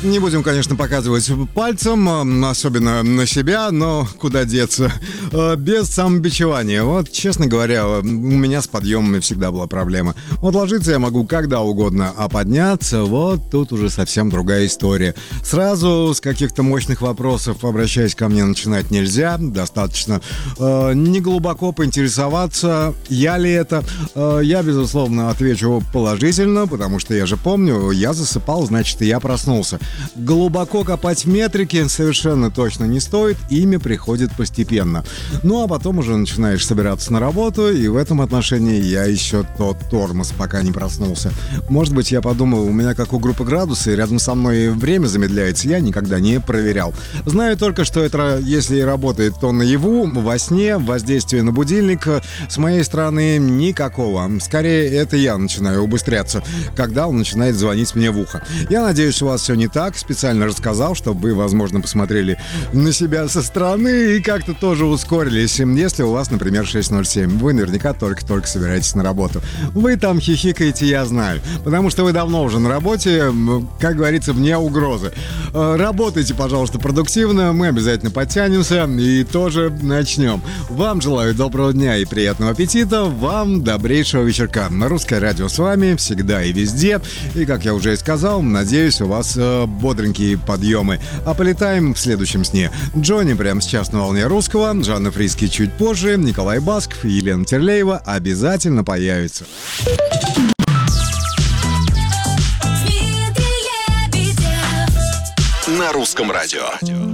Не будем, конечно, показывать пальцем, особенно на себя, но куда деться. Без самобичевания. Вот, честно говоря, у меня с подъемами всегда была проблема. Вот ложиться я могу когда угодно, а подняться, вот тут уже совсем другая история. Сразу с каких-то мощных вопросов, обращаясь ко мне, начинать нельзя. Достаточно неглубоко поинтересоваться, я ли это. Я, безусловно, отвечу положительно, потому что я же помню, я засыпал, значит, и я проснулся. Глубоко копать в метрике совершенно точно не стоит, ими приходит постепенно. Ну а потом уже начинаешь собираться на работу, и в этом отношении я еще тот тормоз, пока не проснулся. Может быть, я подумал, у меня как у группы градусы, рядом со мной время замедляется, я никогда не проверял. Знаю только, что это, если и работает, то наяву, во сне, воздействие на будильник с моей стороны никакого. Скорее, это я начинаю убыстряться, когда он начинает звонить мне в ухо. Я надеюсь, у вас все не так. Специально рассказал, чтобы вы, возможно, посмотрели на себя со стороны и как-то тоже ускорились. Если у вас, например, 6:07, вы наверняка только-только собираетесь на работу. Вы там хихикаете, я знаю, потому что вы давно уже на работе, как говорится, вне угрозы. Работайте, пожалуйста, продуктивно, мы обязательно подтянемся и тоже начнем. Вам желаю доброго дня и приятного аппетита, вам добрейшего вечерка. Русское радио с вами всегда и везде. И, как я уже и сказал, надеюсь, у вас бодренькие подъемы. А полетаем в следующем сне. Джонни прямо сейчас на волне русского, Жанна Фриске чуть позже, Николай Басков и Елена Терлеева обязательно появятся. На русском радио.